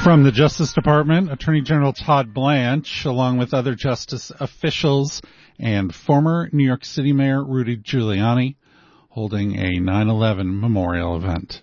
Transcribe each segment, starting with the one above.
From the Justice Department, Attorney General Todd Blanche, along with other justice officials and former New York City Mayor Rudy Giuliani, holding a 9/11 memorial event.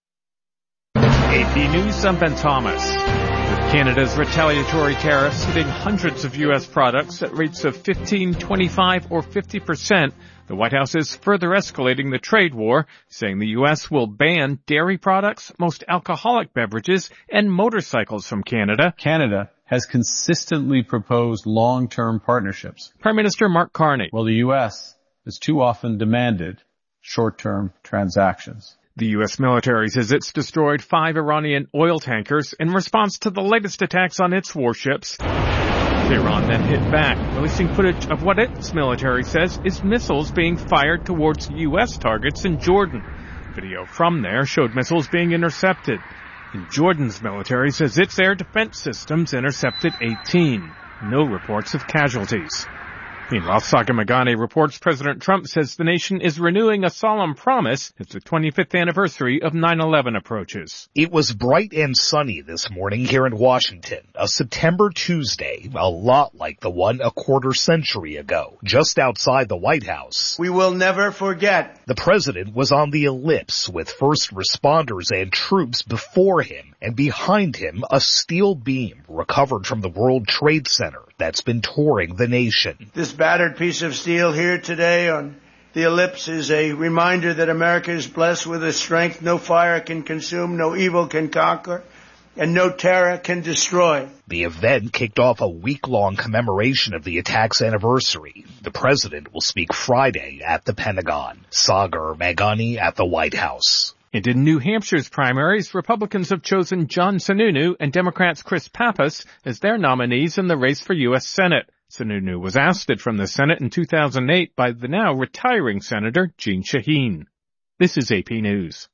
AP News, I'm Ben Thomas. With Canada's retaliatory tariffs hitting hundreds of U.S. products at rates of 15, 25, or 50%, the White House is further escalating the trade war, saying the U.S. will ban dairy products, most alcoholic beverages, and motorcycles from Canada. Canada has consistently proposed long-term partnerships. Prime Minister Mark Carney. While the U.S. has too often demanded short-term transactions. The U.S. military says it's destroyed 5 Iranian oil tankers in response to the latest attacks on its warships. Iran then hit back, releasing footage of what its military says is missiles being fired towards U.S. targets in Jordan. Video from there showed missiles being intercepted. And Jordan's military says its air defense systems intercepted 18. No reports of casualties. Meanwhile, Saga Magani reports President Trump says the nation is renewing a solemn promise as the 25th anniversary of 9/11 approaches. It was bright and sunny this morning here in Washington, a September Tuesday, a lot like the one a quarter century ago, just outside the White House. We will never forget. The president was on the ellipse with first responders and troops before him, and behind him a steel beam recovered from the World Trade Center that's been touring the nation. This battered piece of steel here today on the ellipse is a reminder that America is blessed with a strength no fire can consume, no evil can conquer, and no terror can destroy. The event kicked off a week-long commemoration of the attack's anniversary. The president will speak Friday at the Pentagon. Sagar Magani at the White House. And in New Hampshire's primaries, Republicans have chosen John Sununu and Democrats Chris Pappas as their nominees in the race for U.S. Senate. Sununu was ousted from the Senate in 2008 by the now retiring Senator Jeanne Shaheen. This is AP News.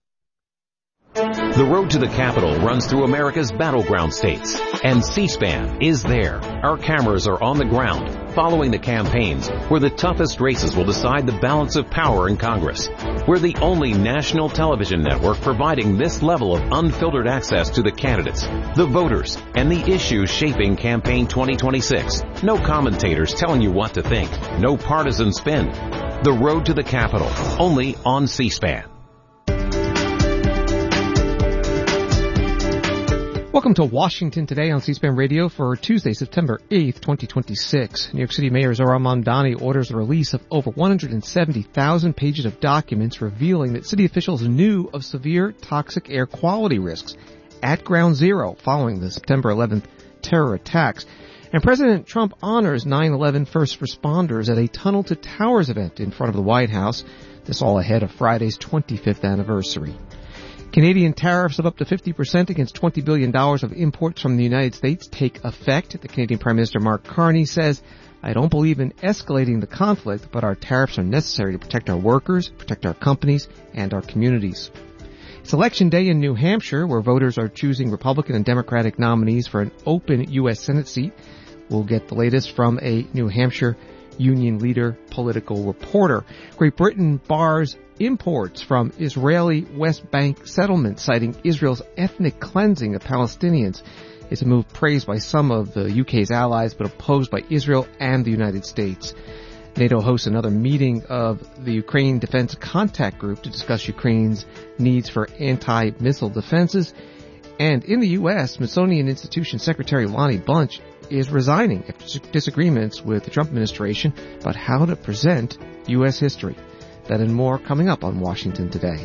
The road to the Capitol runs through America's battleground states, and C-SPAN is there. Our cameras are on the ground, following the campaigns, where the toughest races will decide the balance of power in Congress. We're the only national television network providing this level of unfiltered access to the candidates, the voters, and the issues shaping Campaign 2026. No commentators telling you what to think. No partisan spin. The road to the Capitol, only on C-SPAN. Welcome to Washington Today on C-SPAN Radio for Tuesday, September 8th, 2026. New York City Mayor Zohran Mamdani orders the release of over 170,000 pages of documents revealing that city officials knew of severe toxic air quality risks at Ground Zero following the September 11th terror attacks. And President Trump honors 9/11 first responders at a Tunnel to Towers event in front of the White House. This all ahead of Friday's 25th anniversary. Canadian tariffs of up to 50% against $20 billion of imports from the United States take effect. The Canadian Prime Minister Mark Carney says, "I don't believe in escalating the conflict, but our tariffs are necessary to protect our workers, protect our companies, and our communities." It's Election Day in New Hampshire, where voters are choosing Republican and Democratic nominees for an open U.S. Senate seat. We'll get the latest from a New Hampshire union leader political reporter. Great Britain bars imports from Israeli West Bank settlements, citing Israel's ethnic cleansing of Palestinians. It's a move praised by some of the UK's allies, but opposed by Israel and the United States. NATO hosts another meeting of the Ukraine Defense Contact Group to discuss Ukraine's needs for anti-missile defenses. And in the U.S., Smithsonian Institution Secretary Lonnie Bunch is resigning after disagreements with the Trump administration about how to present U.S. history. That and more coming up on Washington Today.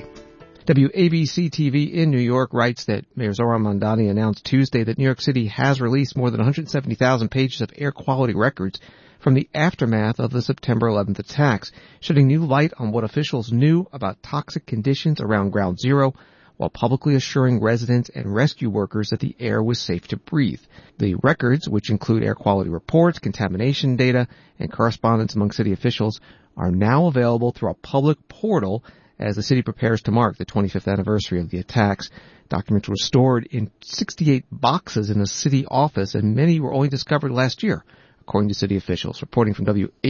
WABC-TV in New York writes that Mayor Zohran Mamdani announced Tuesday that New York City has released more than 170,000 pages of air quality records from the aftermath of the September 11th attacks, shedding new light on what officials knew about toxic conditions around Ground Zero, while publicly assuring residents and rescue workers that the air was safe to breathe. The records, which include air quality reports, contamination data, and correspondence among city officials, are now available through a public portal as the city prepares to mark the 25th anniversary of the attacks. Documents were stored in 68 boxes in a city office, and many were only discovered last year, according to city officials. Reporting from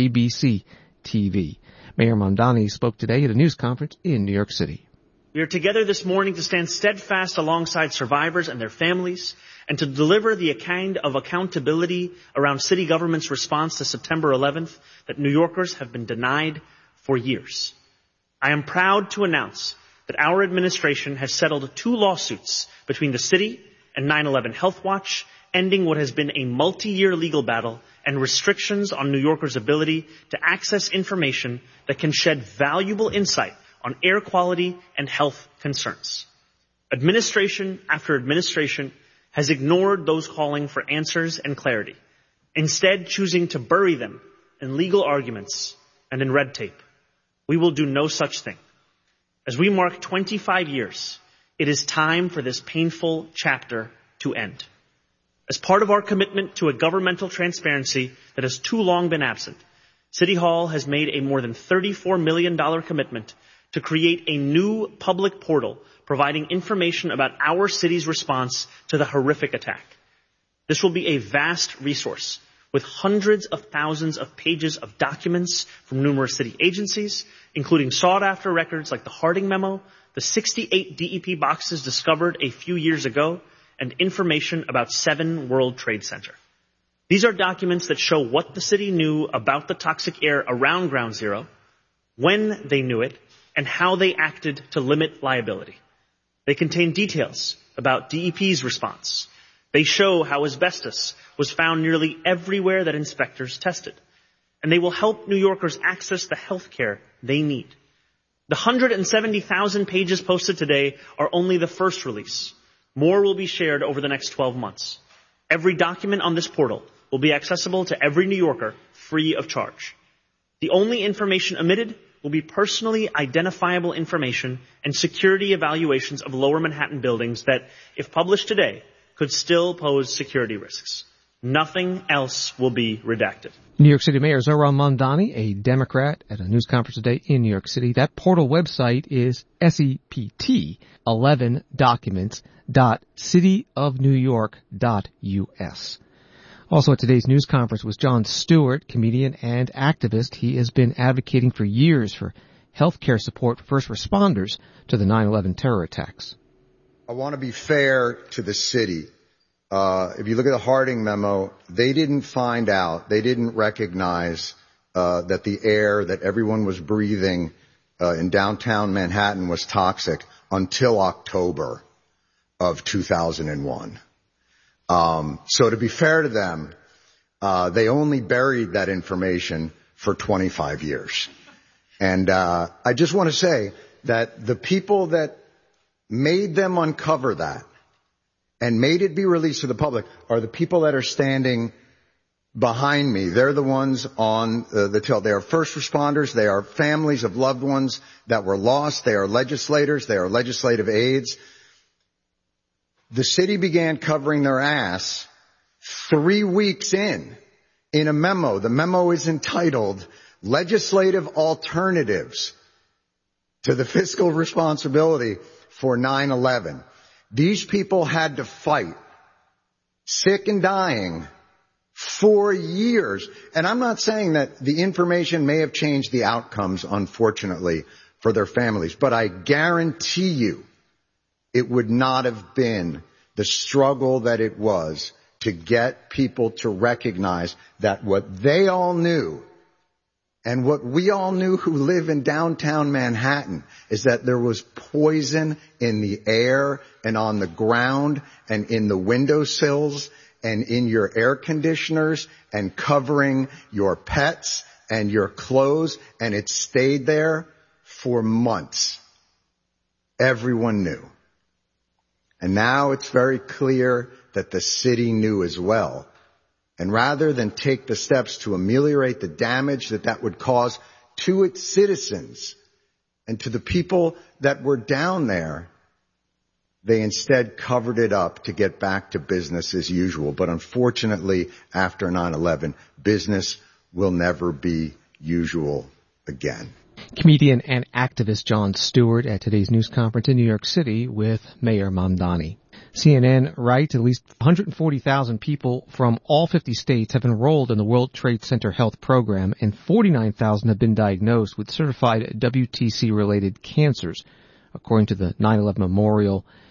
WABC-TV. Mayor Mamdani spoke today at a news conference in New York City. We are together this morning to stand steadfast alongside survivors and their families and to deliver the kind of accountability around city government's response to September 11th that New Yorkers have been denied for years. I am proud to announce that our administration has settled 2 lawsuits between the city and 9/11 Health Watch, ending what has been a multi-year legal battle and restrictions on New Yorkers' ability to access information that can shed valuable insight on air quality and health concerns. Administration after administration has ignored those calling for answers and clarity, instead choosing to bury them in legal arguments and in red tape. We will do no such thing. As we mark 25 years, it is time for this painful chapter to end. As part of our commitment to a governmental transparency that has too long been absent, City Hall has made a more than $34 million commitment to create a new public portal providing information about our city's response to the horrific attack. This will be a vast resource with hundreds of thousands of pages of documents from numerous city agencies, including sought-after records like the Harding Memo, the 68 DEP boxes discovered a few years ago, and information about 7 World Trade Center. These are documents that show what the city knew about the toxic air around Ground Zero, when they knew it, and how they acted to limit liability. They contain details about DEP's response. They show how asbestos was found nearly everywhere that inspectors tested. And they will help New Yorkers access the health care they need. The 170,000 pages posted today are only the first release. More will be shared over the next 12 months. Every document on this portal will be accessible to every New Yorker free of charge. The only information omitted will be personally identifiable information and security evaluations of Lower Manhattan buildings that, if published today, could still pose security risks. Nothing else will be redacted. New York City Mayor Zohran Mamdani, a Democrat, at a news conference today in New York City. That portal website is sept11documents.cityofnewyork.us. Also at today's news conference was Jon Stewart, comedian and activist. He has been advocating for years for health care support for first responders to the 9/11 terror attacks. I want to be fair to the city. If you look at the Harding Memo, they didn't find out, they didn't recognize that the air that everyone was breathing in downtown Manhattan was toxic until October of 2001. So to be fair to them, they only buried that information for 25 years. And I just want to say that the people that made them uncover that and made it be released to the public are the people that are standing behind me. They're the ones on the tail. They are first responders. They are families of loved ones that were lost. They are legislators. They are legislative aides. The city began covering their ass 3 weeks in a memo. The memo is entitled Legislative Alternatives to the Fiscal Responsibility for 9/11. These people had to fight, sick and dying, for years. And I'm not saying that the information may have changed the outcomes, unfortunately, for their families, but I guarantee you it would not have been the struggle that it was to get people to recognize that what they all knew and what we all knew who live in downtown Manhattan is that there was poison in the air and on the ground and in the windowsills and in your air conditioners and covering your pets and your clothes, and it stayed there for months. Everyone knew. And now it's very clear that the city knew as well. And rather than take the steps to ameliorate the damage that would cause to its citizens and to the people that were down there, they instead covered it up to get back to business as usual. But unfortunately, after 9/11, business will never be usual again. Comedian and activist Jon Stewart at today's news conference in New York City with Mayor Mamdani. CNN writes at least 140,000 people from all 50 states have enrolled in the World Trade Center Health Program, and 49,000 have been diagnosed with certified WTC-related cancers, according to the 9/11 Memorial.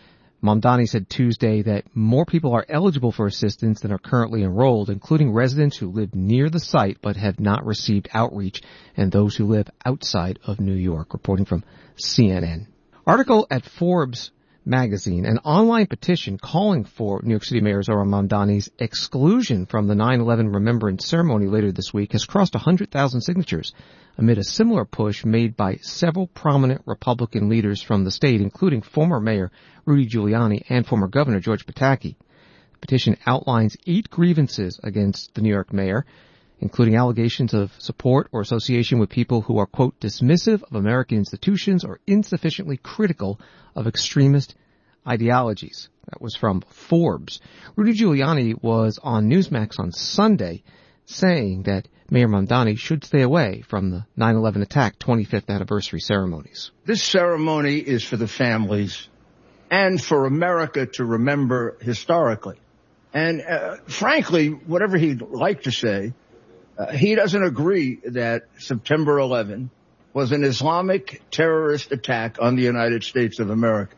Mamdani said Tuesday that more people are eligible for assistance than are currently enrolled, including residents who live near the site but have not received outreach and those who live outside of New York, reporting from CNN. Article at Forbes magazine, an online petition calling for New York City Mayor Zohran Mamdani's exclusion from the 9/11 Remembrance Ceremony later this week has crossed 100,000 signatures amid a similar push made by several prominent Republican leaders from the state, including former Mayor Rudy Giuliani and former Governor George Pataki. The petition outlines 8 grievances against the New York mayor, including allegations of support or association with people who are, quote, dismissive of American institutions or insufficiently critical of extremist ideologies. That was from Forbes. Rudy Giuliani was on Newsmax on Sunday saying that Mayor Mamdani should stay away from the 9/11 attack 25th anniversary ceremonies. This ceremony is for the families and for America to remember historically. And frankly, whatever he'd like to say, he doesn't agree that September 11 was an Islamic terrorist attack on the United States of America.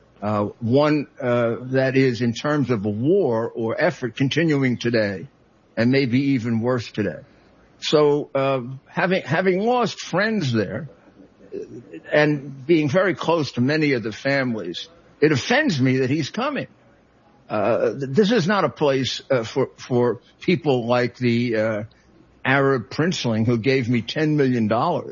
One that is, in terms of a war or effort, continuing today, and maybe even worse today. So having lost friends there and being very close to many of the families, it offends me that he's coming. This is not a place for people like the Arab princeling who gave me $10 million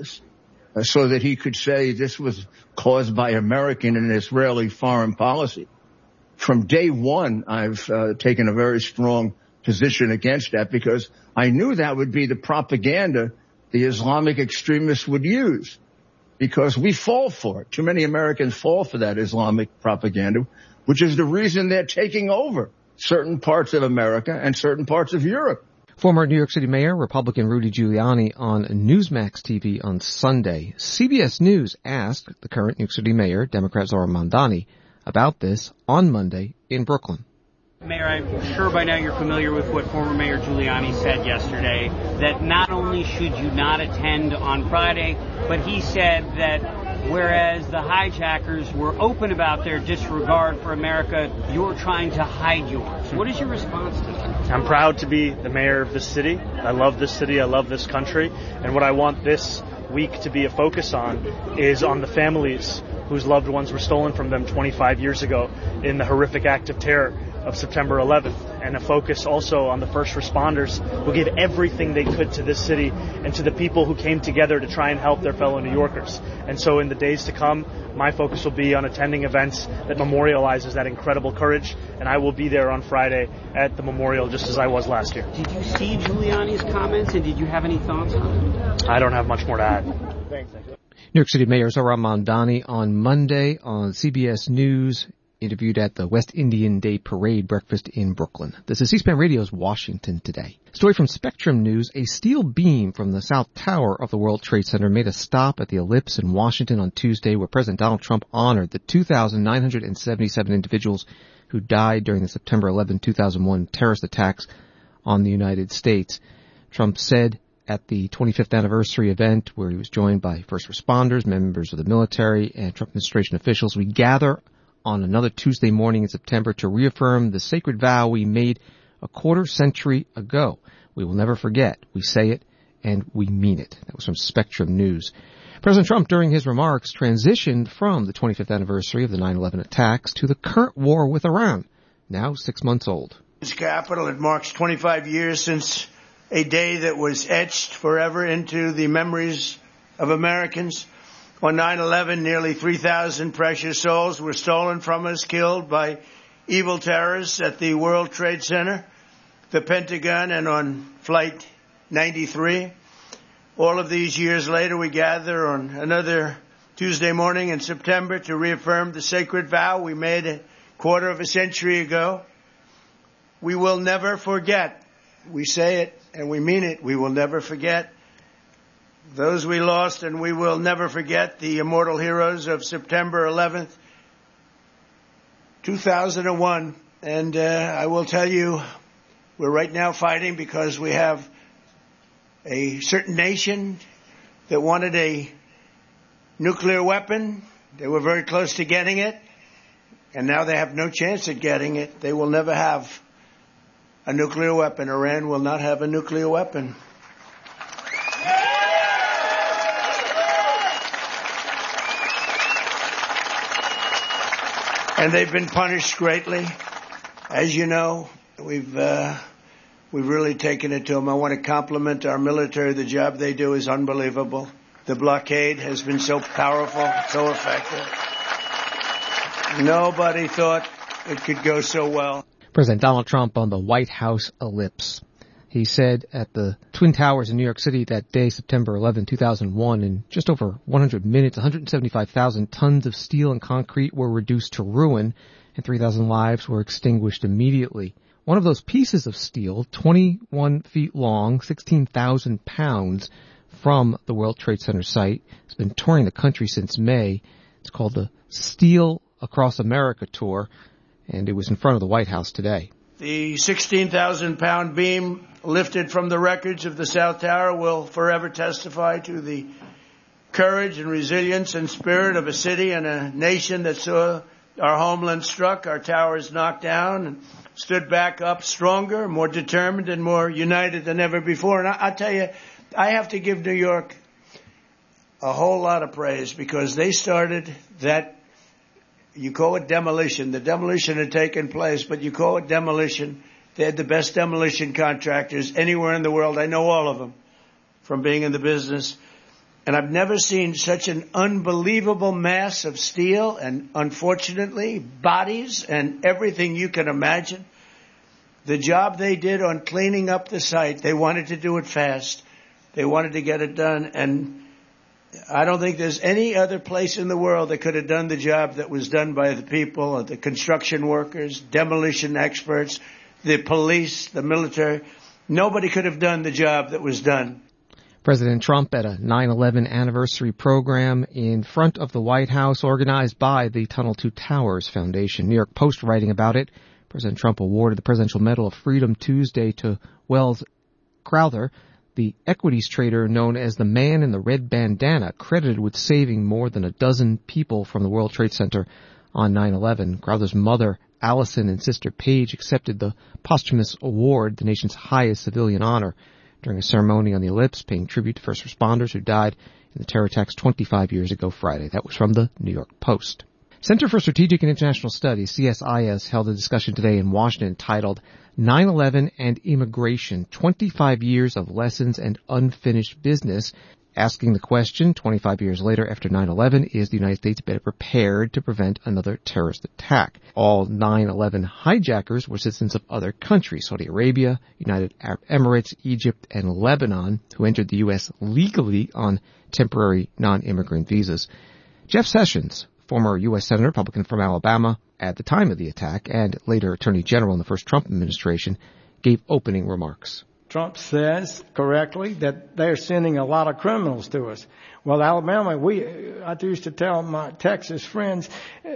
so that he could say this was caused by American and Israeli foreign policy. From day one, I've taken a very strong position against that because I knew that would be the propaganda the Islamic extremists would use, because we fall for it. Too many Americans fall for that Islamic propaganda, which is the reason they're taking over certain parts of America and certain parts of Europe. Former New York City Mayor, Republican Rudy Giuliani on Newsmax TV on Sunday. CBS News asked the current New York City Mayor, Democrat Zohran Mamdani, about this on Monday in Brooklyn. Mayor, I'm sure by now you're familiar with what former Mayor Giuliani said yesterday, that not only should you not attend on Friday, but he said that whereas the hijackers were open about their disregard for America, you're trying to hide yours. What is your response to that? I'm proud to be the mayor of this city. I love this city. I love this country. And what I want this week to be a focus on is on the families whose loved ones were stolen from them 25 years ago in the horrific act of terror of September 11th, and a focus also on the first responders who gave everything they could to this city and to the people who came together to try and help their fellow New Yorkers. And so in the days to come, my focus will be on attending events that memorializes that incredible courage, and I will be there on Friday at the memorial just as I was last year. Did you see Giuliani's comments, and did you have any thoughts on it? I don't have much more to add. Thanks. New York City Mayor Zohran Mamdani on Monday on CBS News, interviewed at the West Indian Day Parade breakfast in Brooklyn. This is C-SPAN Radio's Washington Today. Story from Spectrum News. A steel beam from the South Tower of the World Trade Center made a stop at the Ellipse in Washington on Tuesday, where President Donald Trump honored the 2,977 individuals who died during the September 11, 2001 terrorist attacks on the United States. Trump said at the 25th anniversary event, where he was joined by first responders, members of the military, and Trump administration officials, we gather on another Tuesday morning in September to reaffirm the sacred vow we made a quarter century ago. We will never forget. We say it and we mean it. That was from Spectrum News. President Trump, during his remarks, transitioned from the 25th anniversary of the 9/11 attacks to the current war with Iran, now 6 months old. This capital, it marks 25 years since a day that was etched forever into the memories of Americans. On 9/11, nearly 3,000 precious souls were stolen from us, killed by evil terrorists at the World Trade Center, the Pentagon, and on Flight 93. All of these years later, we gather on another Tuesday morning in September to reaffirm the sacred vow we made a quarter of a century ago. We will never forget. We say it and we mean it. We will never forget those we lost, and we will never forget the immortal heroes of September 11th, 2001. And I will tell you, we're right now fighting because we have a certain nation that wanted a nuclear weapon. They were very close to getting it. And now they have no chance at getting it. They will never have a nuclear weapon. Iran will not have a nuclear weapon. And they've been punished greatly. As you know, we've really taken it to them. I want to compliment our military. The job they do is unbelievable. The blockade has been so powerful, so effective. Nobody thought it could go so well. President Donald Trump on the White House ellipse. He said at the Twin Towers in New York City that day, September 11, 2001, in just over 100 minutes, 175,000 tons of steel and concrete were reduced to ruin, and 3,000 lives were extinguished immediately. One of those pieces of steel, 21 feet long, 16,000 pounds, from the World Trade Center site, has been touring the country since May. It's called the Steel Across America Tour, and it was in front of the White House today. The 16,000-pound beam lifted from the wreckage of the South Tower will forever testify to the courage and resilience and spirit of a city and a nation that saw our homeland struck, our towers knocked down, and stood back up stronger, more determined, and more united than ever before. And I tell you, I have to give New York a whole lot of praise because they started that. You call it demolition. The demolition had taken place, but you call it demolition. They had the best demolition contractors anywhere in the world. I know all of them from being in the business. And I've never seen such an unbelievable mass of steel and, unfortunately, bodies and everything you can imagine. The job they did on cleaning up the site, they wanted to do it fast. They wanted to get it done, and I don't think there's any other place in the world that could have done the job that was done by the people, the construction workers, demolition experts, the police, the military. Nobody could have done the job that was done. President Trump at a 9/11 anniversary program in front of the White House organized by the Tunnel to Towers Foundation. New York Post writing about it. President Trump awarded the Presidential Medal of Freedom Tuesday to Wells Crowther, the equities trader known as the man in the red bandana, credited with saving more than a dozen people from the World Trade Center on 9/11. Crowther's mother, Allison, and sister Paige accepted the posthumous award, the nation's highest civilian honor, during a ceremony on the Ellipse, paying tribute to first responders who died in the terror attacks 25 years ago Friday. That was from the New York Post. Center for Strategic and International Studies, CSIS, held a discussion today in Washington titled 9/11 and Immigration, 25 Years of Lessons and Unfinished Business, asking the question, 25 years later after 9/11, is the United States better prepared to prevent another terrorist attack? All 9/11 hijackers were citizens of other countries, Saudi Arabia, United Arab Emirates, Egypt, and Lebanon, who entered the U.S. legally on temporary non-immigrant visas. Jeff Sessions, former U.S. Senator, Republican from Alabama at the time of the attack, and later Attorney General in the first Trump administration, gave opening remarks. Trump says correctly that they're sending a lot of criminals to us. Well, Alabama, I used to tell my Texas friends,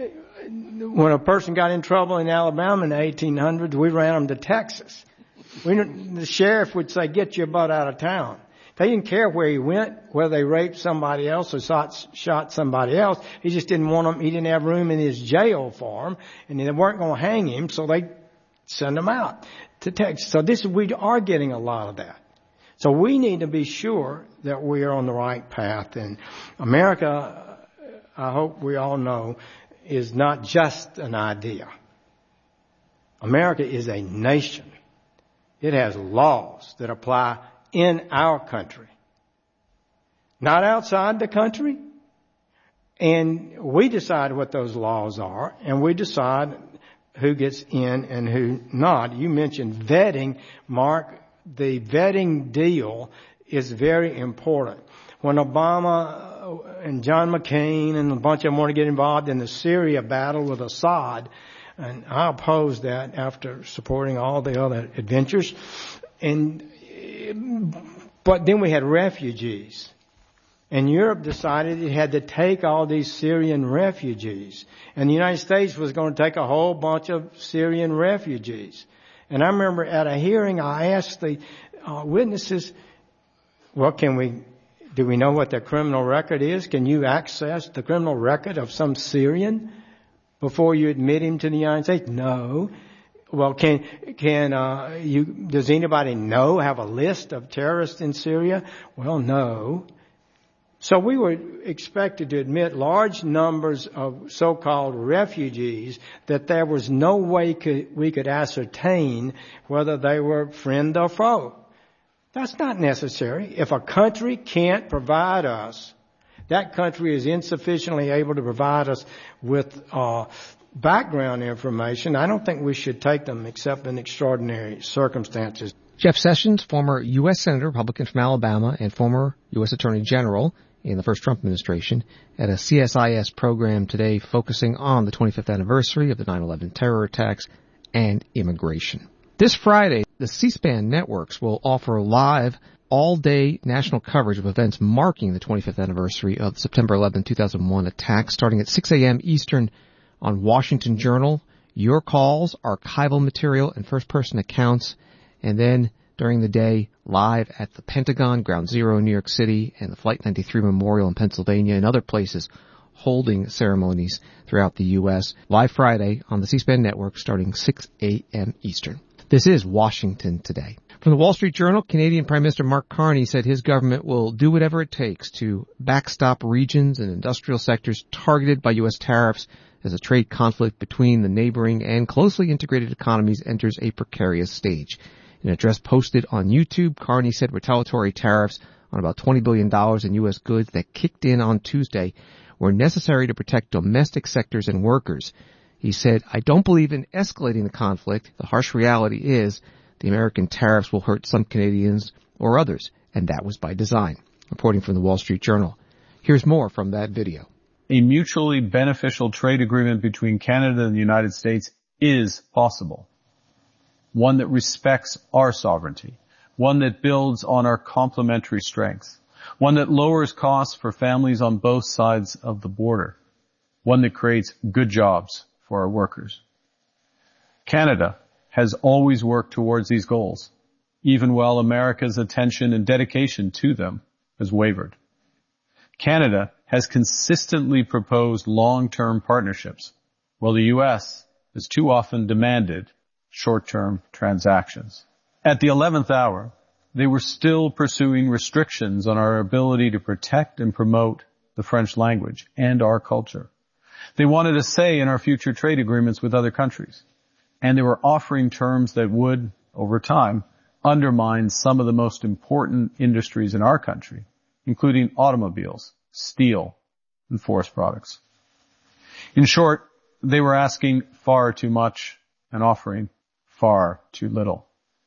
when a person got in trouble in Alabama in the 1800s, we ran them to Texas. The sheriff would say, get your butt out of town. They didn't care where he went, whether they raped somebody else or shot somebody else. He just didn't want them. He didn't have room in his jail for him, and they weren't going to hang him, so they send him out to Texas. So we are getting a lot of that. So we need to be sure that we are on the right path. And America, I hope we all know, is not just an idea. America is a nation. It has laws that apply in our country, not outside the country. And we decide what those laws are, and we decide who gets in and who not. You mentioned vetting, Mark. The vetting deal is very important. When Obama and John McCain and a bunch of them want to get involved in the Syria battle with Assad, and I opposed that after supporting all the other adventures. But then we had refugees. And Europe decided it had to take all these Syrian refugees. And the United States was going to take a whole bunch of Syrian refugees. And I remember at a hearing, I asked the witnesses, well, do we know what their criminal record is? Can you access the criminal record of some Syrian? before you admit him to the United States? No. Well, does anybody have a list of terrorists in Syria? Well, no. So we were expected to admit large numbers of so-called refugees that there was no way we could ascertain whether they were friend or foe. That's not necessary. If a country can't provide us, that country is insufficiently able to provide us with background information, I don't think we should take them except in extraordinary circumstances. Jeff Sessions, former U.S. Senator, Republican from Alabama, and former U.S. Attorney General in the first Trump administration, at a CSIS program today focusing on the 25th anniversary of the 9/11 terror attacks and immigration. This Friday, the C-SPAN networks will offer live all-day national coverage of events marking the 25th anniversary of the September 11, 2001 attacks, starting at 6 a.m. Eastern on Washington Journal, your calls, archival material, and first-person accounts, and then during the day, live at the Pentagon, Ground Zero in New York City, and the Flight 93 Memorial in Pennsylvania, and other places holding ceremonies throughout the U.S. Live Friday on the C-SPAN network starting 6 a.m. Eastern. This is Washington Today. From the Wall Street Journal, Canadian Prime Minister Mark Carney said his government will do whatever it takes to backstop regions and industrial sectors targeted by U.S. tariffs as a trade conflict between the neighboring and closely integrated economies enters a precarious stage. In an address posted on YouTube, Carney said retaliatory tariffs on about $20 billion in U.S. goods that kicked in on Tuesday were necessary to protect domestic sectors and workers. He said, I don't believe in escalating the conflict. The harsh reality is the American tariffs will hurt some Canadians or others, and that was by design. Reporting from the Wall Street Journal. Here's more from that video. A mutually beneficial trade agreement between Canada and the United States is possible. One that respects our sovereignty, one that builds on our complementary strengths, one that lowers costs for families on both sides of the border, one that creates good jobs for our workers. Canada has always worked towards these goals, even while America's attention and dedication to them has wavered. Canada has consistently proposed long-term partnerships, while the U.S. has too often demanded short-term transactions. At the 11th hour, they were still pursuing restrictions on our ability to protect and promote the French language and our culture. They wanted a say in our future trade agreements with other countries, and they were offering terms that would, over time, undermine some of the most important industries in our country, including automobiles, steel, and forest products. In short, they were asking far too much and offering far too little.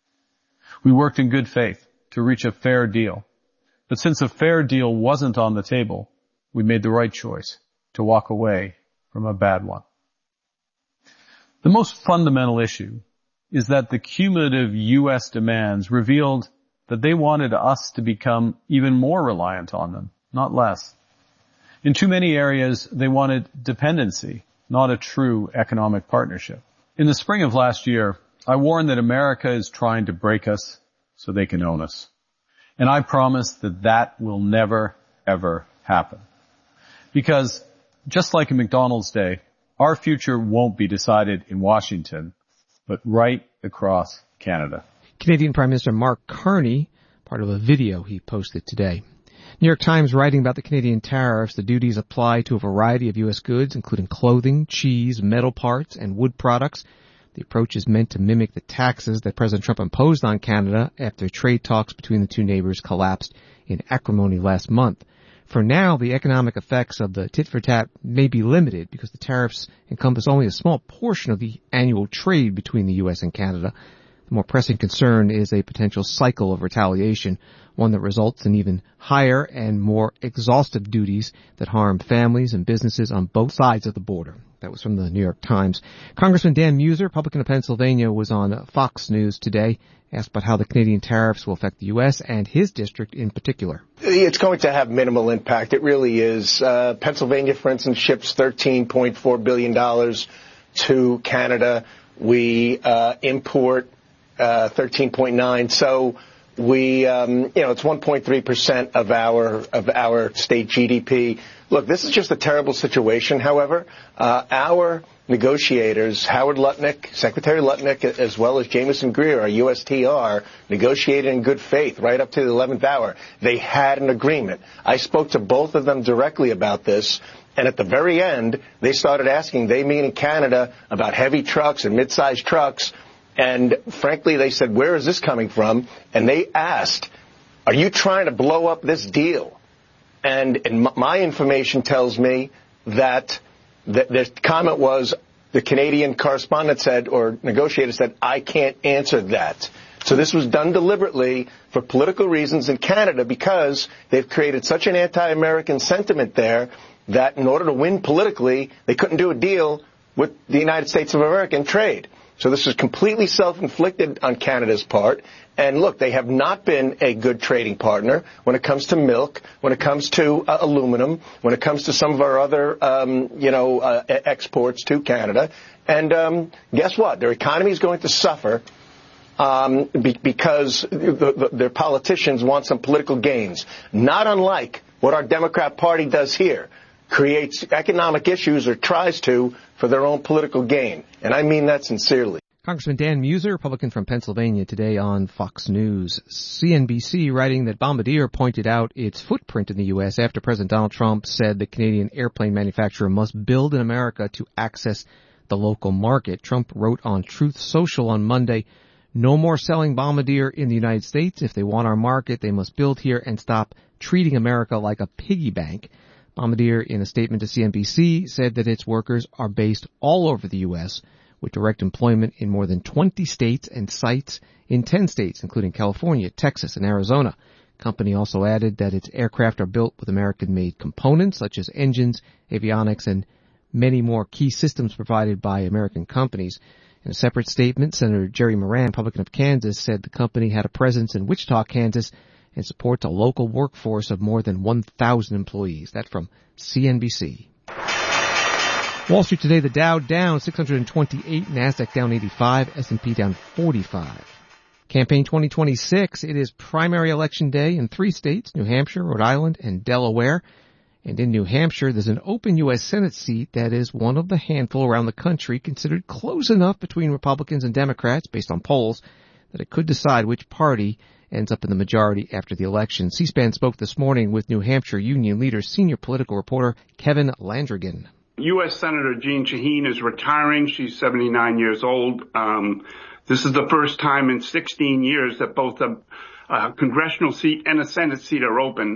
We worked in good faith to reach a fair deal, but since a fair deal wasn't on the table, we made the right choice to walk away from a bad one. The most fundamental issue is that the cumulative U.S. demands revealed that they wanted us to become even more reliant on them, not less. In too many areas, they wanted dependency, not a true economic partnership. In the spring of last year, I warned that America is trying to break us so they can own us. And I promise that that will never, ever happen. Because just like in McDonald's day, our future won't be decided in Washington, but right across Canada. Canadian Prime Minister Mark Carney, part of a video he posted today. New York Times writing about the Canadian tariffs, the duties apply to a variety of U.S. goods, including clothing, cheese, metal parts, and wood products. The approach is meant to mimic the taxes that President Trump imposed on Canada after trade talks between the two neighbors collapsed in acrimony last month. For now, the economic effects of the tit-for-tat may be limited because the tariffs encompass only a small portion of the annual trade between the U.S. and Canada. The more pressing concern is a potential cycle of retaliation, one that results in even higher and more exhaustive duties that harm families and businesses on both sides of the border. That was from the New York Times. Congressman Dan Muser, Republican of Pennsylvania, was on Fox News today, asked about how the Canadian tariffs will affect the U.S. and his district in particular. It's going to have minimal impact. It really is. Pennsylvania, for instance, ships $13.4 billion to Canada. We import 13.9. So It's 1.3% of our state GDP. Look, this is just a terrible situation. However, our negotiators, Howard Lutnick, Secretary Lutnick, as well as Jamieson Greer, our USTR, negotiated in good faith right up to the 11th hour. They had an agreement. I spoke to both of them directly about this. And at the very end, they started asking, they meaning Canada, about heavy trucks and mid-sized trucks. And frankly, they said, where is this coming from? And they asked, are you trying to blow up this deal? And my information tells me that the comment was, the Canadian correspondent said, or negotiator said, I can't answer that. So this was done deliberately for political reasons in Canada because they've created such an anti-American sentiment there that in order to win politically, they couldn't do a deal with the United States of America in trade. So this is completely self-inflicted on Canada's part. And look, they have not been a good trading partner when it comes to milk, when it comes to aluminum, when it comes to some of our other, exports to Canada. And guess what? Their economy is going to suffer because their politicians want some political gains, not unlike what our Democrat Party does here. Creates economic issues or tries to for their own political gain. And I mean that sincerely. Congressman Dan Muser, Republican from Pennsylvania, today on Fox News. CNBC writing that Bombardier pointed out its footprint in the U.S. after President Donald Trump said the Canadian airplane manufacturer must build in America to access the local market. Trump wrote on Truth Social on Monday, no more selling Bombardier in the United States. If they want our market, they must build here and stop treating America like a piggy bank. Bombardier, in a statement to CNBC, said that its workers are based all over the U.S., with direct employment in more than 20 states and sites in 10 states, including California, Texas, and Arizona. The company also added that its aircraft are built with American-made components, such as engines, avionics, and many more key systems provided by American companies. In a separate statement, Senator Jerry Moran, Republican of Kansas, said the company had a presence in Wichita, Kansas, and supports a local workforce of more than 1,000 employees. That from CNBC. Wall Street today, the Dow down 628, NASDAQ down 85, S&P down 45. Campaign 2026, it is primary election day in 3 states, New Hampshire, Rhode Island, and Delaware. And in New Hampshire, there's an open U.S. Senate seat that is one of the handful around the country considered close enough between Republicans and Democrats, based on polls, that it could decide which party ends up in the majority after the election. C-SPAN spoke this morning with New Hampshire Union Leader, senior political reporter Kevin Landrigan. U.S. Senator Jeanne Shaheen is retiring. She's 79 years old. This is the first time in 16 years that both a congressional seat and a Senate seat are open.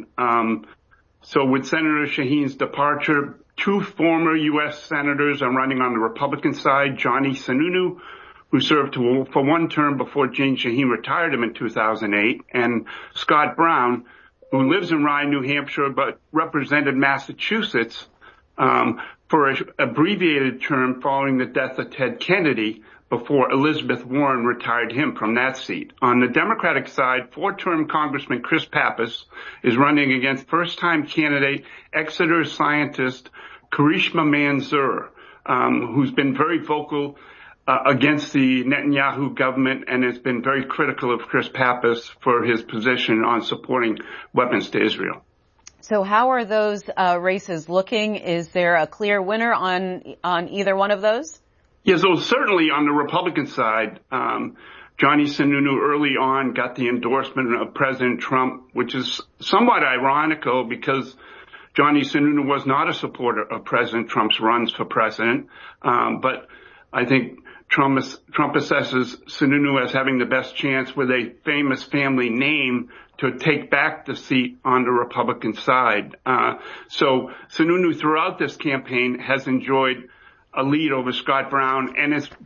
So with Senator Shaheen's departure, 2 former U.S. senators are running on the Republican side, Johnny Sununu, who served for 1 term before Jeanne Shaheen retired him in 2008, and Scott Brown, who lives in Rye, New Hampshire, but represented Massachusetts for an abbreviated term following the death of Ted Kennedy before Elizabeth Warren retired him from that seat. On the Democratic side, 4-term Congressman Chris Pappas is running against first-time candidate Exeter scientist Karishma Manzoor, who's been very vocal against the Netanyahu government and has been very critical of Chris Pappas for his position on supporting weapons to Israel. So how are those races looking? Is there a clear winner on either one of those? Yeah, so certainly on the Republican side, Johnny Sununu early on got the endorsement of President Trump, which is somewhat ironical because Johnny Sununu was not a supporter of President Trump's runs for president. But I think Trump assesses Sununu as having the best chance with a famous family name to take back the seat on the Republican side. So Sununu throughout this campaign has enjoyed a lead over Scott Brown and has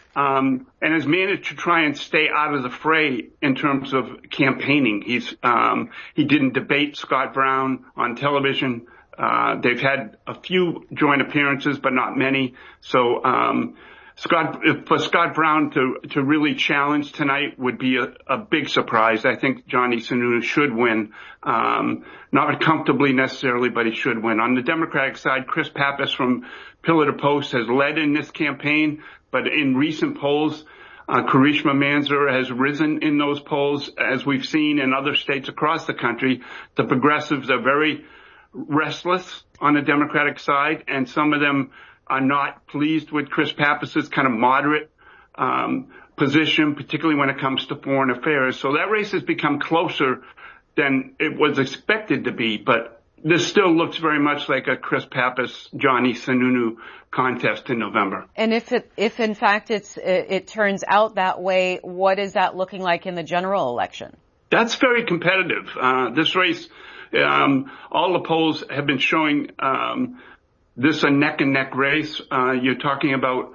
managed to try and stay out of the fray in terms of campaigning. He didn't debate Scott Brown on television. They've had a few joint appearances, but not many. So, for Scott Brown to really challenge tonight would be a big surprise. I think Johnny Sununu should win. Not comfortably necessarily, but he should win. On the Democratic side, Chris Pappas from Pillar to Post has led in this campaign, but in recent polls, Karishma Manzar has risen in those polls, as we've seen in other states across the country. The progressives are very restless on the Democratic side, and some of them are not pleased with Chris Pappas's kind of moderate position, particularly when it comes to foreign affairs. So that race has become closer than it was expected to be, but this still looks very much like a Chris Pappas, Johnny Sununu contest in November. And if in fact it turns out that way, what is that looking like in the general election? That's very competitive. This race, all the polls have been showing this a neck and neck race. You're talking about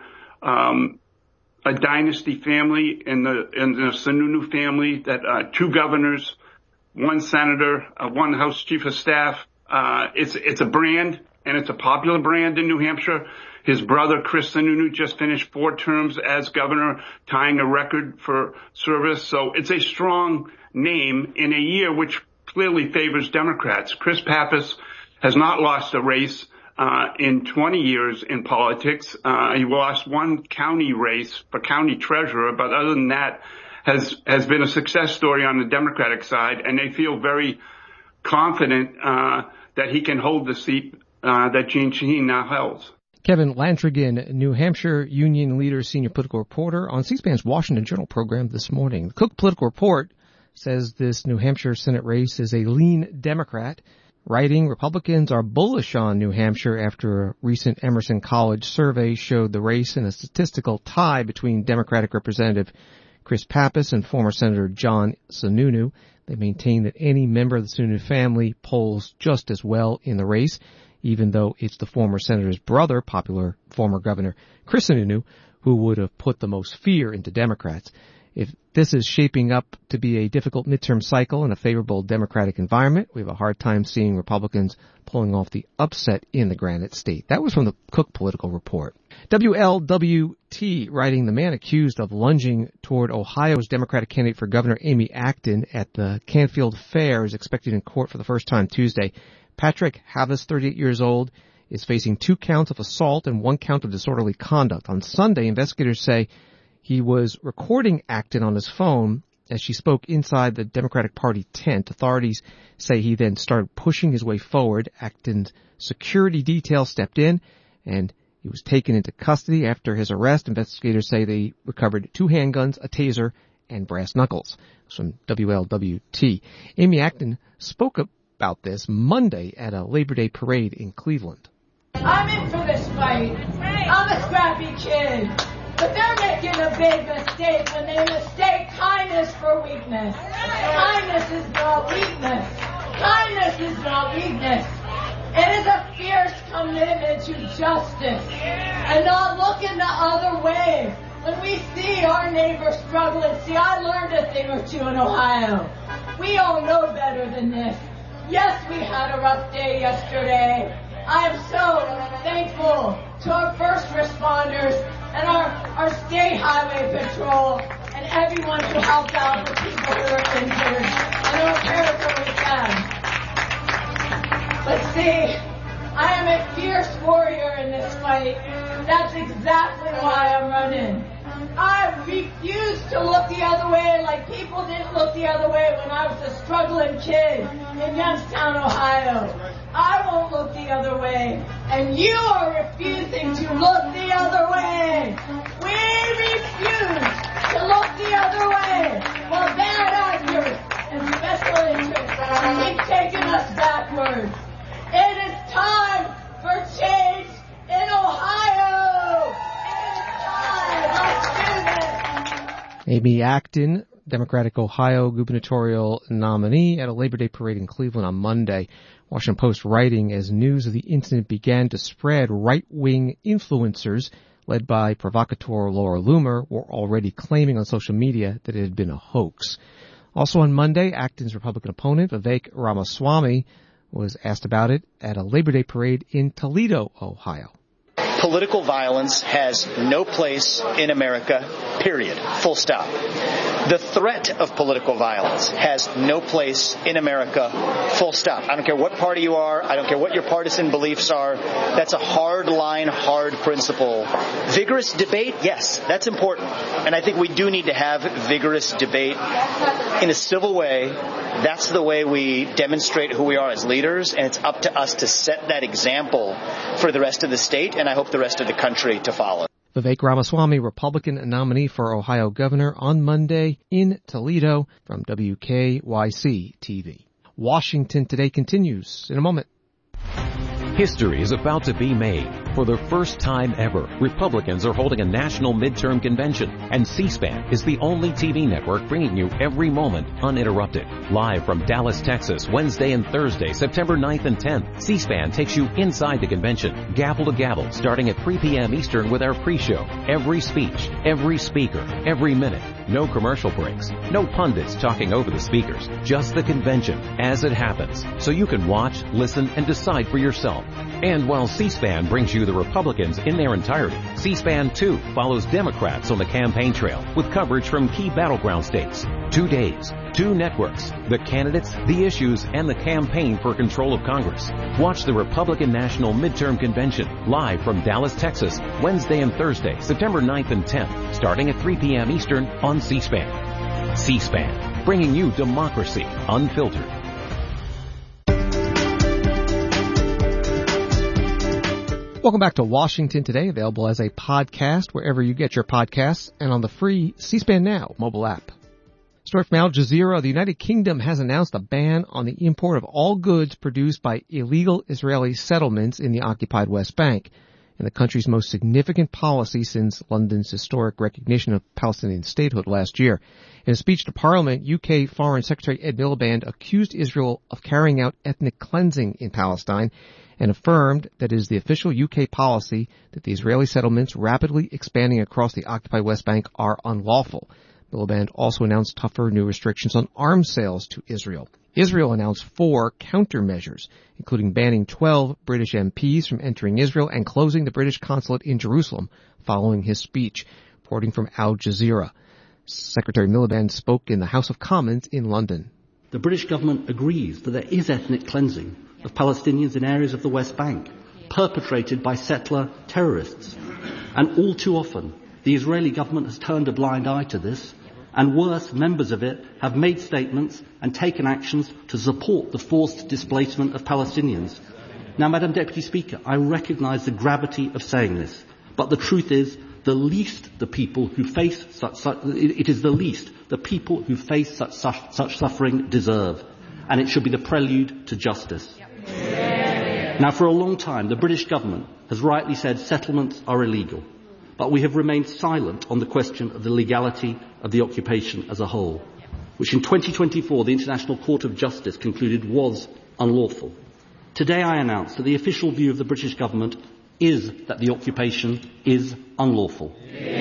a dynasty family in the Sununu family, that two governors, one senator, one House chief of staff. It's a brand, and it's a popular brand in New Hampshire. His brother, Chris Sununu, just finished 4 terms as governor, tying a record for service. So it's a strong name in a year which clearly favors Democrats. Chris Pappas has not lost a race in 20 years in politics. He lost one county race for county treasurer, but other than that, has been a success story on the Democratic side, and they feel very confident that he can hold the seat that Jeanne Shaheen now holds. Kevin Landrigan, New Hampshire Union Leader, senior political reporter on C-SPAN's Washington Journal program this morning. The Cook Political Report says this New Hampshire Senate race is a lean Democrat. Writing, Republicans are bullish on New Hampshire after a recent Emerson College survey showed the race in a statistical tie between Democratic Representative Chris Pappas and former Senator John Sununu. They maintain that any member of the Sununu family polls just as well in the race, even though it's the former senator's brother, popular former Governor Chris Sununu, who would have put the most fear into Democrats. If this is shaping up to be a difficult midterm cycle in a favorable Democratic environment, we have a hard time seeing Republicans pulling off the upset in the Granite State. That was from the Cook Political Report. WLWT writing, the man accused of lunging toward Ohio's Democratic candidate for governor Amy Acton at the Canfield Fair is expected in court for the first time Tuesday. Patrick Havas, 38 years old, is facing 2 counts of assault and 1 count of disorderly conduct. On Sunday, investigators say he was recording Acton on his phone as she spoke inside the Democratic Party tent. Authorities say he then started pushing his way forward. Acton's security detail stepped in, and he was taken into custody. After his arrest, investigators say they recovered 2 handguns, a taser, and brass knuckles. It's from WLWT. Amy Acton spoke about this Monday at a Labor Day parade in Cleveland. I'm in for this fight. I'm a scrappy kid. But they're making a big mistake when they mistake kindness for weakness. Kindness is not weakness. Kindness is not weakness. It is a fierce commitment to justice and not looking the other way when we see our neighbors struggling. See, I learned a thing or 2 in Ohio. We all know better than this. Yes, we had a rough day yesterday. I am so thankful to our first responders and our state highway patrol and everyone who helped out the people who were injured and our prayers with them. But see, I am a fierce warrior in this fight. That's exactly why I'm running. I refuse to look the other way like people didn't look the other way when I was a struggling kid in Youngstown, Ohio. I won't look the other way, and you are refusing to look the other way. We refuse to look the other way while bad actors and special interests keep taking us backwards. It is time for change in Ohio. It is time. Let's do this. Amy Acton, Democratic Ohio gubernatorial nominee, at a Labor Day parade in Cleveland on Monday. Washington Post writing, as news of the incident began to spread, right-wing influencers led by provocateur Laura Loomer were already claiming on social media that it had been a hoax. Also on Monday, Acton's Republican opponent, Vivek Ramaswamy, was asked about it at a Labor Day parade in Toledo, Ohio. Political violence has no place in America, period. Full stop. The threat of political violence has no place in America, full stop. I don't care what party you are. I don't care what your partisan beliefs are. That's a hard line, hard principle. Vigorous debate, yes, that's important. And I think we do need to have vigorous debate in a civil way. That's the way we demonstrate who we are as leaders, and it's up to us to set that example for the rest of the state, and I hope the rest of the country to follow. Vivek Ramaswamy, Republican nominee for Ohio governor, on Monday in Toledo from WKYC TV. Washington Today continues in a moment. History is about to be made. For the first time ever, Republicans are holding a national midterm convention, and C-SPAN is the only TV network bringing you every moment uninterrupted. Live from Dallas, Texas, Wednesday and Thursday, September 9th and 10th, C-SPAN takes you inside the convention, gavel to gavel, starting at 3 p.m. Eastern with our pre-show. Every speech, every speaker, every minute. No commercial breaks, no pundits talking over the speakers, just the convention as it happens, so you can watch, listen, and decide for yourself. And while C-SPAN brings you the Republicans in their entirety, C-SPAN 2 follows Democrats on the campaign trail with coverage from key battleground states. 2 days, 2 networks, the candidates, the issues, and the campaign for control of Congress. Watch the Republican National Midterm Convention live from Dallas, Texas, Wednesday and Thursday, September 9th and 10th, starting at 3 p.m. Eastern on C-SPAN. C-SPAN, bringing you democracy unfiltered. Welcome back to Washington Today, available as a podcast wherever you get your podcasts and on the free C-SPAN Now mobile app. Story from Al Jazeera. The United Kingdom has announced a ban on the import of all goods produced by illegal Israeli settlements in the occupied West Bank, and the country's most significant policy since London's historic recognition of Palestinian statehood last year. In a speech to Parliament, UK Foreign Secretary Ed Miliband accused Israel of carrying out ethnic cleansing in Palestine and affirmed that it is the official UK policy that the Israeli settlements rapidly expanding across the occupied West Bank are unlawful. Miliband also announced tougher new restrictions on arms sales to Israel. Israel announced 4 countermeasures, including banning 12 British MPs from entering Israel and closing the British consulate in Jerusalem following his speech. Reporting from Al Jazeera. Secretary Miliband spoke in the House of Commons in London. The British government agrees that there is ethnic cleansing of Palestinians in areas of the West Bank, perpetrated by settler terrorists. And all too often, the Israeli government has turned a blind eye to this, and worse, members of it have made statements and taken actions to support the forced displacement of Palestinians. Now, Madam Deputy Speaker, I recognise the gravity of saying this, but the truth is, the least the people who face it is the least the people who face such suffering deserve, and it should be the prelude to justice. Now, for a long time, the British government has rightly said settlements are illegal, but we have remained silent on the question of the legality of the occupation as a whole, which in 2024 the International Court of Justice concluded was unlawful. Today I announce that the official view of the British government is that the occupation is unlawful.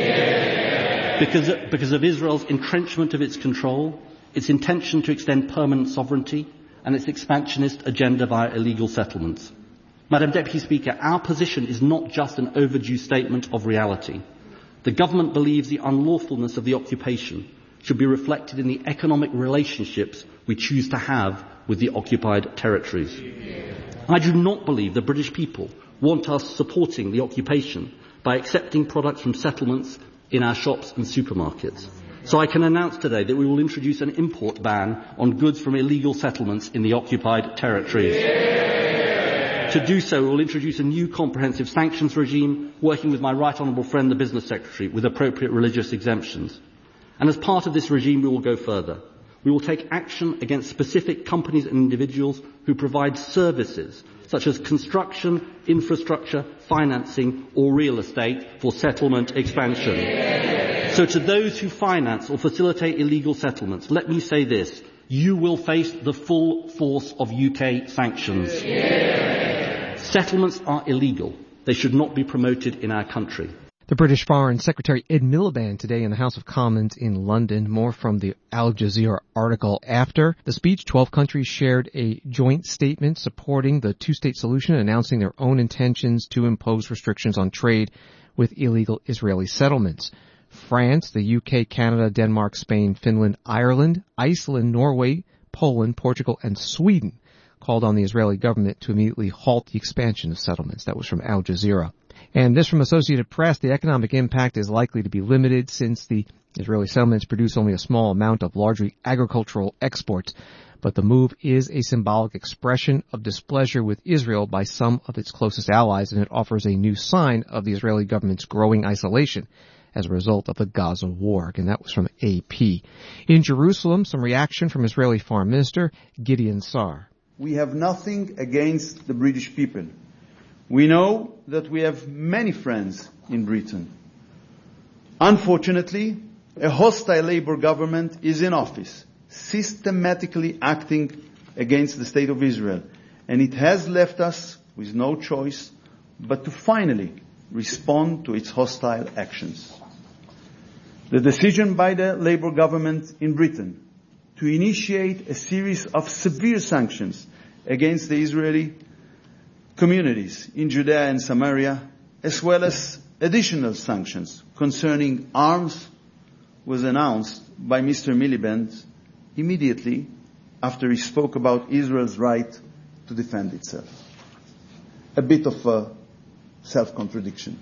Because of Israel's entrenchment of its control, its intention to extend permanent sovereignty, and its expansionist agenda via illegal settlements. Madam Deputy Speaker, our position is not just an overdue statement of reality. The government believes the unlawfulness of the occupation should be reflected in the economic relationships we choose to have with the occupied territories. I do not believe the British people want us supporting the occupation by accepting products from settlements in our shops and supermarkets. So I can announce today that we will introduce an import ban on goods from illegal settlements in the occupied territories. To do so, we will introduce a new comprehensive sanctions regime, working with my right honourable friend, the Business Secretary, with appropriate religious exemptions. And as part of this regime, we will go further. We will take action against specific companies and individuals who provide services such as construction, infrastructure, financing or real estate for settlement expansion. So to those who finance or facilitate illegal settlements, let me say this. You will face the full force of UK sanctions. Settlements are illegal. They should not be promoted in our country. The British Foreign Secretary Ed Miliband today in the House of Commons in London. More from the Al Jazeera article. After the speech, 12 countries shared a joint statement supporting the two-state solution, announcing their own intentions to impose restrictions on trade with illegal Israeli settlements. France, the UK, Canada, Denmark, Spain, Finland, Ireland, Iceland, Norway, Poland, Portugal, and Sweden called on the Israeli government to immediately halt the expansion of settlements. That was from Al Jazeera. And this from Associated Press, the economic impact is likely to be limited since the Israeli settlements produce only a small amount of largely agricultural exports. But the move is a symbolic expression of displeasure with Israel by some of its closest allies, and it offers a new sign of the Israeli government's growing isolation as a result of the Gaza war. And that was from AP. In Jerusalem, some reaction from Israeli Foreign Minister Gideon Sa'ar. We have nothing against the British people. We know that we have many friends in Britain. Unfortunately, a hostile Labour government is in office, systematically acting against the State of Israel, and it has left us with no choice but to finally respond to its hostile actions. The decision by the Labour government in Britain to initiate a series of severe sanctions against the Israeli communities in Judea and Samaria, as well as additional sanctions concerning arms, was announced by Mr. Miliband immediately after he spoke about Israel's right to defend itself. A bit of a self-contradiction.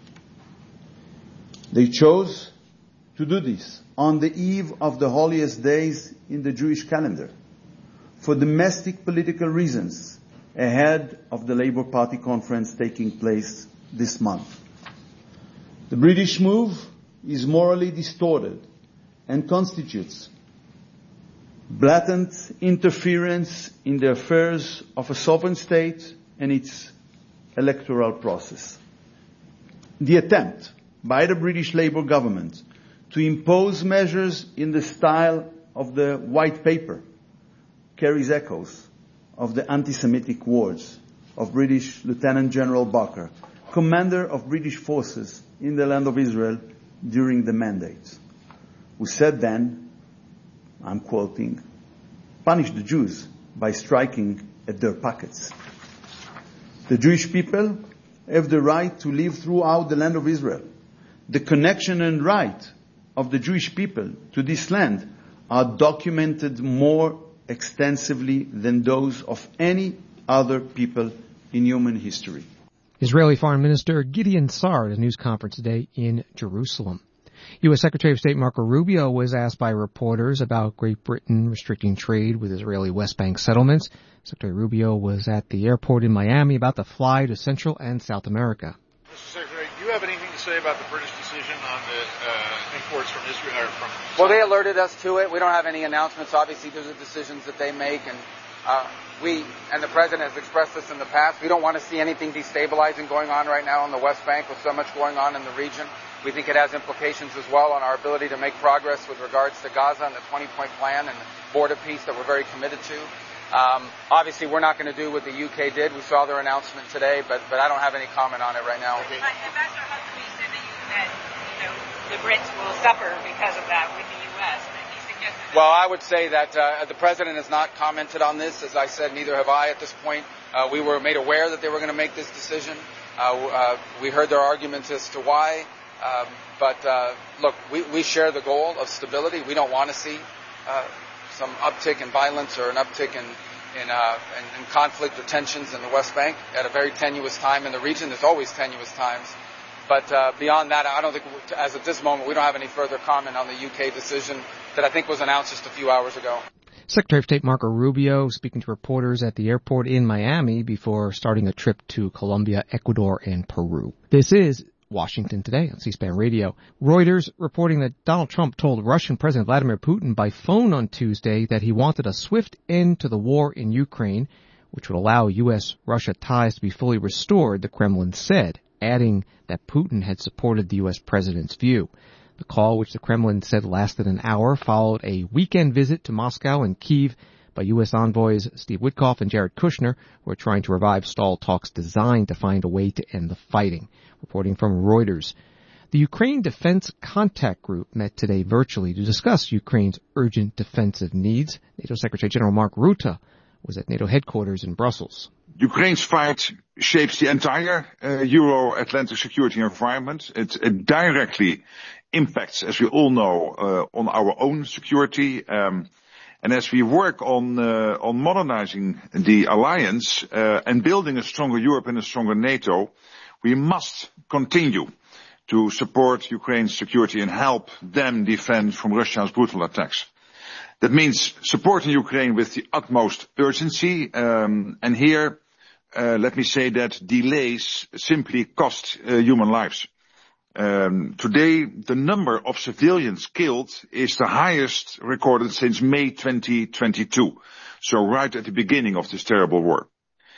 They chose to do this on the eve of the holiest days in the Jewish calendar for domestic political reasons ahead of the Labour Party conference taking place this month. The British move is morally distorted and constitutes blatant interference in the affairs of a sovereign state and its electoral process. The attempt by the British Labour government to impose measures in the style of the White Paper carries echoes of the anti-Semitic words of British Lieutenant General Barker, commander of British forces in the land of Israel during the mandate, who said then, I'm quoting, "Punish the Jews by striking at their pockets." The Jewish people have the right to live throughout the land of Israel. The connection and right of the Jewish people to this land are documented more extensively than those of any other people in human history. Israeli Foreign Minister Gideon Sa'ar at a news conference today in Jerusalem. U.S. Secretary of State Marco Rubio was asked by reporters about Great Britain restricting trade with Israeli West Bank settlements. Secretary Rubio was at the airport in Miami about to fly to Central and South America. Mr. Secretary, do you have anything to say about the British decision on the imports from Israel? Well, they alerted us to it. We don't have any announcements. Obviously, those are decisions that they make, and we and the President has expressed this in the past. We don't want to see anything destabilizing going on right now on the West Bank with so much going on in the region. We think it has implications as well on our ability to make progress with regards to Gaza and the 20-point plan and border peace that we're very committed to. Obviously, we're not going to do what the UK did. We saw their announcement today, but I don't have any comment on it right now. Okay. Ambassador Huckabee said that the Brits will suffer because of that with the U.S. Well, I would say that the President has not commented on this. As I said, neither have I at this point. We were made aware that they were going to make this decision. We heard their arguments as to why. But look, we share the goal of stability. We don't want to see some uptick in violence or an uptick in conflict or tensions in the West Bank at a very tenuous time in the region. There's always tenuous times. But beyond that, I don't think, as at this moment, we don't have any further comment on the UK decision that I think was announced just a few hours ago. Secretary of State Marco Rubio speaking to reporters at the airport in Miami before starting a trip to Colombia, Ecuador, and Peru. This is Washington Today on C-SPAN Radio. Reuters reporting that Donald Trump told Russian President Vladimir Putin by phone on Tuesday that he wanted a swift end to the war in Ukraine, which would allow U.S.-Russia ties to be fully restored, the Kremlin said, adding that Putin had supported the U.S. president's view. The call, which the Kremlin said lasted an hour, followed a weekend visit to Moscow and Kyiv by U.S. envoys Steve Witkoff and Jared Kushner, who are trying to revive stalled talks designed to find a way to end the fighting. Reporting from Reuters. The Ukraine Defense Contact Group met today virtually to discuss Ukraine's urgent defensive needs. NATO Secretary General Mark Rutte was at NATO headquarters in Brussels. Ukraine's fight shapes the entire Euro-Atlantic security environment. It directly impacts, as we all know, on our own security. And as we work on modernizing the alliance and building a stronger Europe and a stronger NATO, we must continue to support Ukraine's security and help them defend from Russia's brutal attacks. That means supporting Ukraine with the utmost urgency, and here, let me say that delays simply cost human lives. Today, the number of civilians killed is the highest recorded since May 2022, so right at the beginning of this terrible war.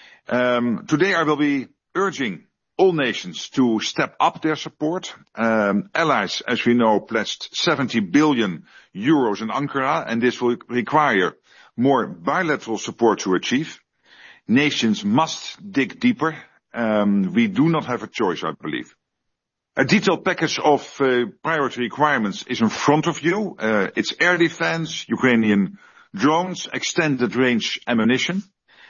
Today I will be urging all nations to step up their support. Allies, as we know, pledged 70 billion euros in Ankara, and this will require more bilateral support to achieve. Nations must dig deeper. We do not have a choice, I believe. A detailed package of priority requirements is in front of you. It's air defense, Ukrainian drones, extended range ammunition.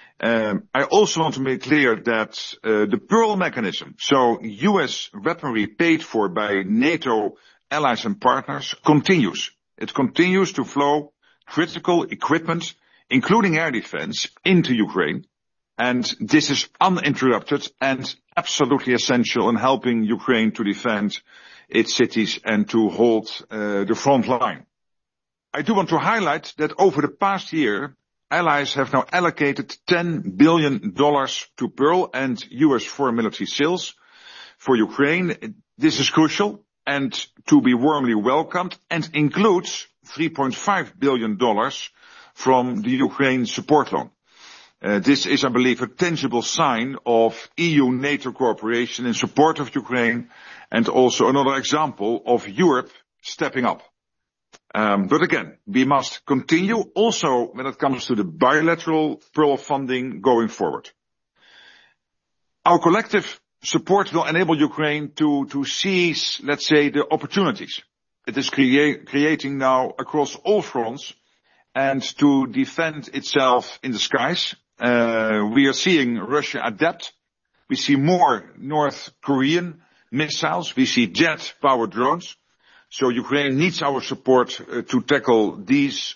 I also want to make clear that the Pearl mechanism, so US weaponry paid for by NATO allies and partners, continues. It continues to flow critical equipment, including air defense, into Ukraine. And this is uninterrupted and absolutely essential in helping Ukraine to defend its cities and to hold the front line. I do want to highlight that over the past year, allies have now allocated $10 billion to Pearl and US foreign military sales for Ukraine. This is crucial and to be warmly welcomed, and includes $3.5 billion from the Ukraine support loan. This is, I believe, a tangible sign of EU-NATO cooperation in support of Ukraine, and also another example of Europe stepping up. But again, we must continue also when it comes to the bilateral Pearl funding going forward. Our collective support will enable Ukraine to seize, let's say, the opportunities it is creating now across all fronts, and to defend itself in the skies. We are seeing Russia adapt. We see more North Korean missiles. We see jet-powered drones. So Ukraine needs our support to tackle these